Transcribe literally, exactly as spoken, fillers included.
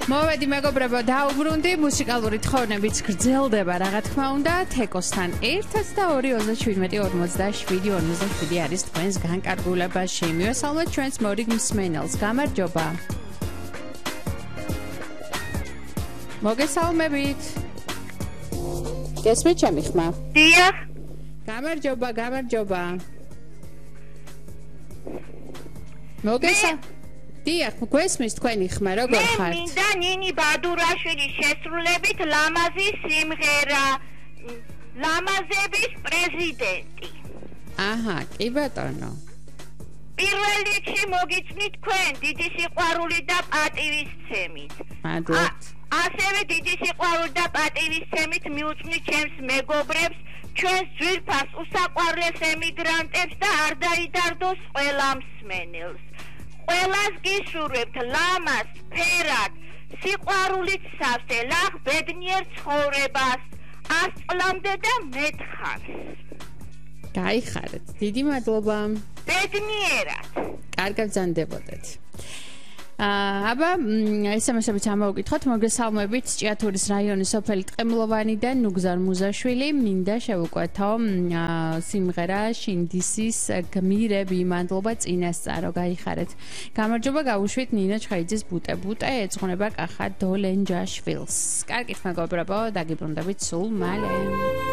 მოვედი მეგობრებო, დაუბრუნდი, მუსიკალური თხოვნებიც გრძელდება, რა თქმა უნდა, თეკოსთან ერთად და ორი ოცდაშვიდმეტი ორმოცდაშვიდი ორმოცდაშვიდი არის თქვენს განკარგულებაში. მივესალმეთ ჩვენს მორიგ მსმენელს. გამარჯობა. მოგესალმებით. გესმით ჩემი ხმა? დიახ. გამარჯობა, გამარჯობა. მოგესალმებით. დიახ, გვესმის თქვენი ხმა, როგორ ხართ? მე მინდა ნინი ბადურაშვილის შესრულებით ლამაზი სიმღერა, ლამაზების პრეზიდენტი. აჰა, კი ბატონო. პირველ რიგში მოგიწმით თქვენ დიდი სიყვარული და პატივისცემით. მადლობთ. ასევე დიდი სიყვარული და პატივისცემით მიუწვნით ჩემს მეგობრებს, ჩვენს ძვირფას უსაყვარლეს ემიგრანტებს და არ დაიდარდოს ყველა მსმენელს. ყველას გისურვებთ ლამაზ, ფერად, სიყვარულით სავსე, ლაღ ბედნიერ ცხოვრებას, ას წლამდე და მეთხანს. გაიხარეთ, დიდი მადლობა. ბედნიერად. კარგად ბრძანდებოდეთ. აბა, ესემესებიც ამოვკითხოთ, მოგესალმებით ჭიათურის რაიონის სოფელი ტყემლოვანიდან ნუგზარ მუზაშვილი, მინდა შევუკვეთო სიმღერა შინდისის გმირები, მადლობა წინასწარო, გაიხარეთ. გამარჯობა, გავუშვით ნინა ჩხაიძის ბუტე ბუტე, ეძღვნება კახა დოლენჯაშვილს. კარგით მეგობრებო, დაგიბრუნდებით სულ მალე.